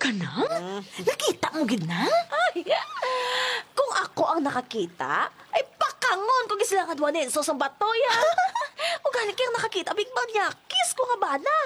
Kanang? Nakita mo gid na? Ay, kung ako ang nakakita, ay pakangon kung sila nga duwanin so sa batoy, ha? O gani kayang nakakita, big man niya, kiss ko nga bana.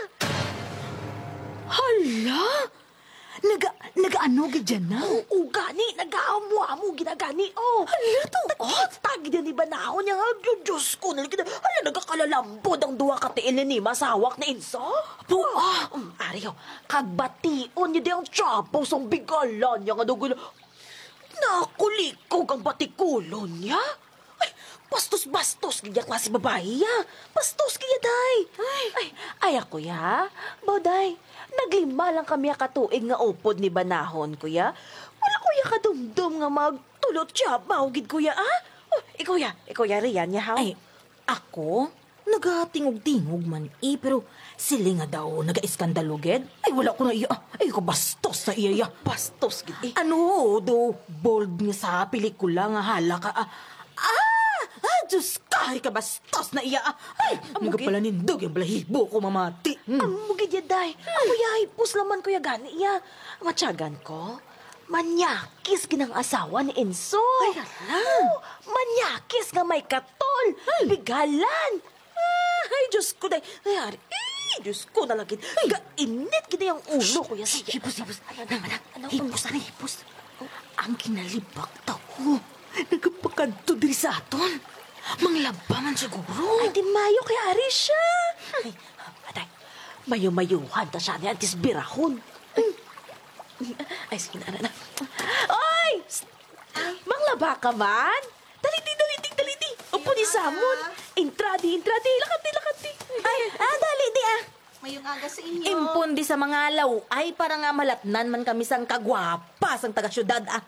Hala! Nagaano gid dyan na? O gani, nag-aamu-amu, ginagani, oh. Hala to, Tag din ni Banahon niya, Diyos ko, naligid. Hala, nagakalalambod ang duwa ka tiil ni masawak na inso. Buah! Ariyo, kagbation niya di ang tsapo sa bigalan niya nga dugul. Nakulikog ang batikulon niya. Ay, bastos-bastos kaya klase babae ya. Bastos kaya, day. Ay, ako ya. Bawday, naglima lang kami katuig nga upod ni Banahon, kuya. Wala kuya kadumdum nga magtulot siya. Bawgid, kuya, ah? Oh, ikaw ya, Rian, ya, ha? Ay, ako? Nagatingog-tingog man pero sili nga daw nagaiskandaluged. Ay, wala ko na iya. Ay, ko bastos sa iya. Bastos, gid, eh. Ano, do bold nga sa pelikula nga hala ka. Diyos ka, ay ka bastos na iya. Ay, nagapala nindog yung balahibo ko mamati. Amugid ya, day. Kuya, hipos laman, kuya, gani, ya. Matyagan ko, manyakis ginang asawa ni Enzo. Ay, hala. Manyakis nga may katol. Bigalan. Ay, Diyos ko, day. Ay, Diyos ko na lagi. Gainit gina yung ulo, kuya. Sige. Hipos. Ano? Hipos. Ang kinalibak tao. Nagapakadto diri sa aton. Manglabaman siguro. Ay, di mayo kay Ari siya. Ay, atay. Mayo-mayuhan ta siya ni Antis Birahon. Ay, sige na. Oy! Manglaba ka man? Daliti. Upo ni Samon. Intradi. Lakati. Ay, dali di ah. Mayong aga sa inyo. Impon di sa mga alaw. Ay, para nga malatnan man kami sang kagwapa sang taga-syudad ah.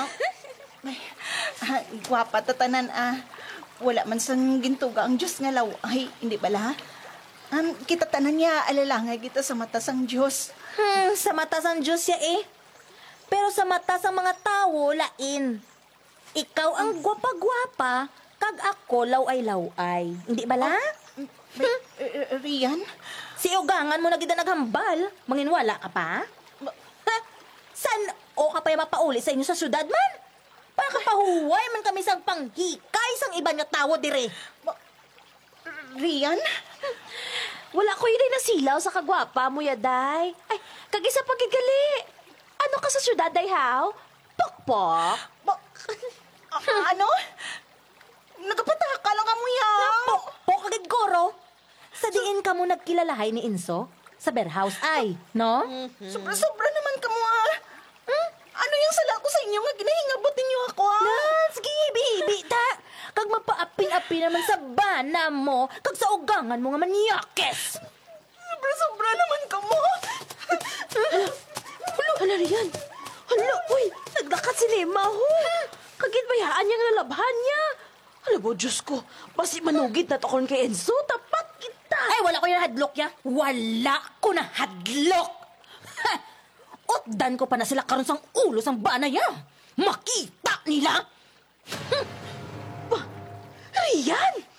Gwapa tatanan Wala man sang gintuga ang Diyos nga law. Ay, hindi bala? Kita tanan niya alalangay kita sa mata sang Diyos. Sa mata sang Diyos ya eh. Pero sa mata sang mga tao, lain. Ikaw ang gwapa-gwapa, kag ako law-ay. Hindi bala? Rian? Si ugangan mo na gid naghambal. Manginwala ka pa? San o ka pa mapauli sa inyo sa syudad man? Para kapahuway man kami sang panghikay sang iban nga tawo dire. Rian? Wala ko yun na silaw sa kagwapa mo, yaday. Ay, kagisa pagigali. Ano ka sa syudad, day, haw? Pokpok. Ano? Nagapataka lang ka mo yaw. Kagid goro. Sa diin ka mo nagkilalahay ni Inso? Sa bearhouse ay, no? Sobra naman ka mo Ano yung sala ko sa inyo nga ginahingabot ninyo ako Sige, bibi, ta. Kag mapaapin-apin naman sa bana mo, kag sa ugangan mo nga manyakes. Sobra naman ka mo. Hala, Rian. Hala, uy, naglakat si Lema, ho. Kagit bayaan niyang lalabhan niya. Hala mo, Diyos ko. Basi manugid na tokon kay Enzo, tapat kita. Ay, wala ko yung hadlok ya. Wala ko na hadlok. Ha! Utdan ko pa na sila karon sang ulo sang bana ya. Makita nila. Rian!